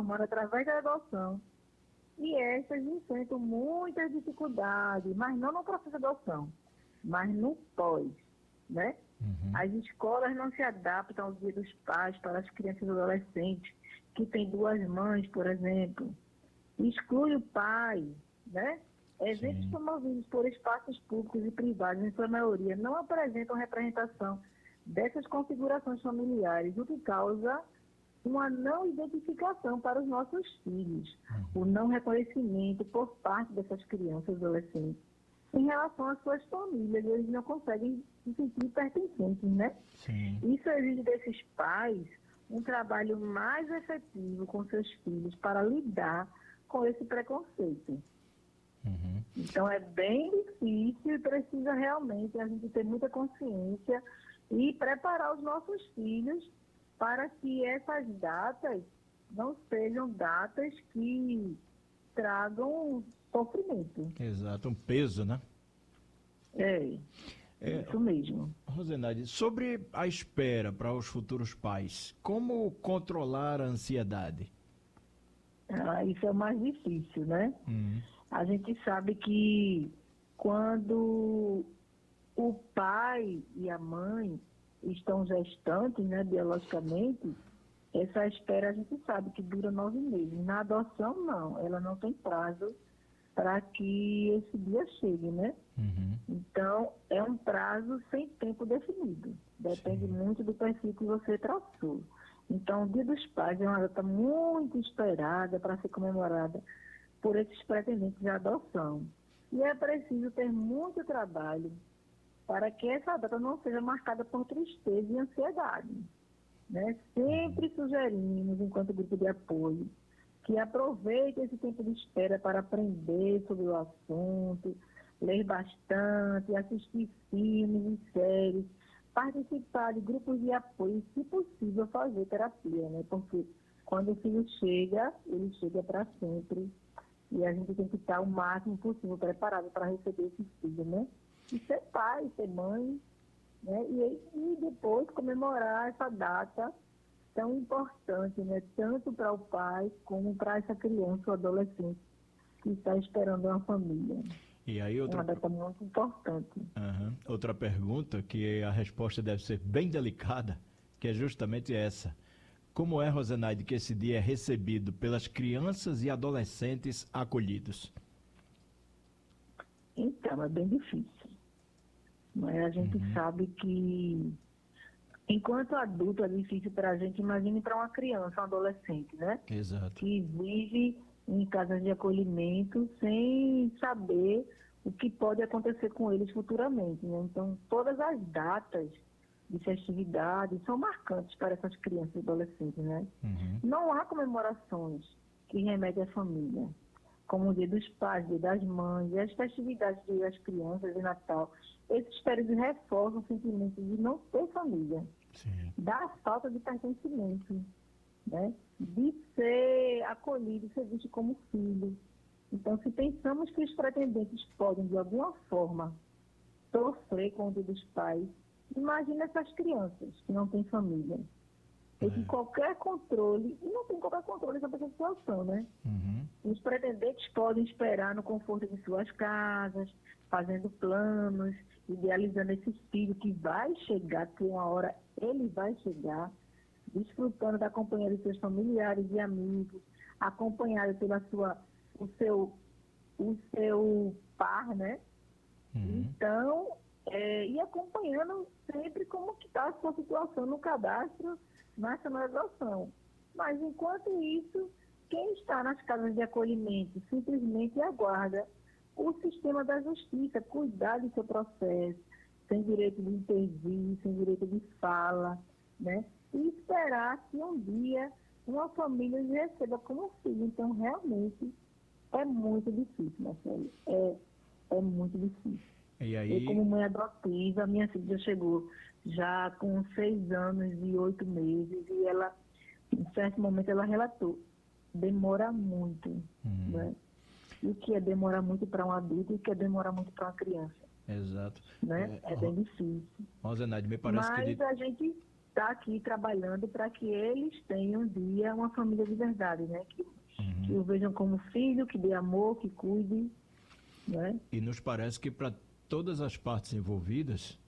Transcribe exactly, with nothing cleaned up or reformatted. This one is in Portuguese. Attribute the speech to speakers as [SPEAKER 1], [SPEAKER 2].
[SPEAKER 1] formando através da adoção. E essas enfrentam muitas dificuldades, mas não no processo de adoção, mas no pós, né?
[SPEAKER 2] Uhum.
[SPEAKER 1] As escolas não se adaptam ao dia dos pais para as crianças e adolescentes que têm duas mães, por exemplo. Exclui o pai, né? Eventos
[SPEAKER 2] Sim.
[SPEAKER 1] promovidos por espaços públicos e privados, em sua maioria, não apresentam representação dessas configurações familiares, o que causa uma não identificação para os nossos filhos,
[SPEAKER 2] Uhum.
[SPEAKER 1] o não reconhecimento por parte dessas crianças e adolescentes. Em relação às suas famílias, eles não conseguem se sentir pertencentes, né?
[SPEAKER 2] Sim.
[SPEAKER 1] Isso exige desses pais um trabalho mais efetivo com seus filhos para lidar com esse preconceito.
[SPEAKER 2] Uhum.
[SPEAKER 1] Então é bem difícil e precisa realmente a gente ter muita consciência e preparar os nossos filhos para que essas datas não sejam datas que tragam sofrimento.
[SPEAKER 2] Exato, um peso, né?
[SPEAKER 1] É,
[SPEAKER 2] É,
[SPEAKER 1] isso mesmo.
[SPEAKER 2] Rosenaide, sobre a espera para os futuros pais, como controlar a ansiedade?
[SPEAKER 1] Ah, isso é o mais difícil, né?
[SPEAKER 2] Uhum.
[SPEAKER 1] A gente sabe que quando o pai e a mãe estão gestantes, né, biologicamente, essa espera a gente sabe que dura nove meses. Na adoção, não, ela não tem prazo para que esse dia chegue, né?
[SPEAKER 2] Uhum.
[SPEAKER 1] Então, é um prazo sem tempo definido. Depende
[SPEAKER 2] Sim.
[SPEAKER 1] muito do perfil que você traçou. Então, o Dia dos Pais é uma data muito esperada para ser comemorada por esses pretendentes de adoção. E é preciso ter muito trabalho para que essa data não seja marcada por tristeza e ansiedade, né? Sempre sugerimos, enquanto grupo de apoio, que aproveite esse tempo de espera para aprender sobre o assunto, ler bastante, assistir filmes e séries, participar de grupos de apoio e, se possível, fazer terapia, né? Porque quando o filho chega, ele chega para sempre e a gente tem que estar o máximo possível preparado para receber esse filho, né? E ser pai, ser mãe, né? E, e depois comemorar essa data tão importante, né? Tanto para o pai como para essa criança ou adolescente que está esperando uma família.
[SPEAKER 2] E aí
[SPEAKER 1] É
[SPEAKER 2] outra,
[SPEAKER 1] uma data muito importante.
[SPEAKER 2] Aham. Outra pergunta, que a resposta deve ser bem delicada, que é justamente essa. Como é, Rosenaide, que esse dia é recebido pelas crianças e adolescentes acolhidos?
[SPEAKER 1] Então, é bem difícil. Mas a gente
[SPEAKER 2] Uhum.
[SPEAKER 1] sabe que, enquanto adulto, é difícil para a gente. Imagine para uma criança, um adolescente, né?
[SPEAKER 2] Exato.
[SPEAKER 1] Que vive em casas de acolhimento sem saber o que pode acontecer com eles futuramente, né? Então, todas as datas de festividade são marcantes para essas crianças e adolescentes, né?
[SPEAKER 2] Uhum.
[SPEAKER 1] Não há comemorações que remetem à família, como o Dia dos Pais, Dia das Mães, e as festividades do Dia das Crianças e Natal. Esses períodos reforçam o sentimento de não ter família,
[SPEAKER 2] Sim.
[SPEAKER 1] da falta de pertencimento, né? De ser acolhido, ser visto como filho. Então, se pensamos que os pretendentes podem, de alguma forma, sofrer com o Dia dos Pais, imagina essas crianças que não têm família. E que
[SPEAKER 2] É.
[SPEAKER 1] qualquer controle, e não tem qualquer controle sobre essa situação, né?
[SPEAKER 2] Uhum.
[SPEAKER 1] Os pretendentes podem esperar no conforto de suas casas, fazendo planos, idealizando esse filho que vai chegar, que uma hora ele vai chegar, desfrutando da companhia de seus familiares e amigos, acompanhado pela sua, o seu, o seu par, né?
[SPEAKER 2] Uhum.
[SPEAKER 1] Então, é, e acompanhando sempre como que está a sua situação no cadastro nacional de adoção. Mas, enquanto isso, quem está nas casas de acolhimento simplesmente aguarda o sistema da justiça cuidar do seu processo, sem direito de intervir, sem direito de fala, né? E esperar que um dia uma família os receba como filho. Então, realmente, é muito difícil, Marcelo. É, é muito difícil.
[SPEAKER 2] E
[SPEAKER 1] Eu, como
[SPEAKER 2] aí,
[SPEAKER 1] mãe adotiva, minha filha já chegou já com seis anos e oito meses e ela, em certo momento, ela relatou, demora muito,
[SPEAKER 2] Hum.
[SPEAKER 1] né? E o que é demorar muito para um adulto e o que é demorar muito para uma criança,
[SPEAKER 2] exato.
[SPEAKER 1] né?
[SPEAKER 2] É,
[SPEAKER 1] É bem
[SPEAKER 2] Ro-
[SPEAKER 1] difícil.
[SPEAKER 2] Rosenaide, me parece que
[SPEAKER 1] Mas
[SPEAKER 2] ele...
[SPEAKER 1] a gente está aqui trabalhando para que eles tenham um dia uma família de verdade, né? Que, uhum. que o vejam como filho, que dê amor, que cuide, né?
[SPEAKER 2] E nos parece que para todas as partes envolvidas,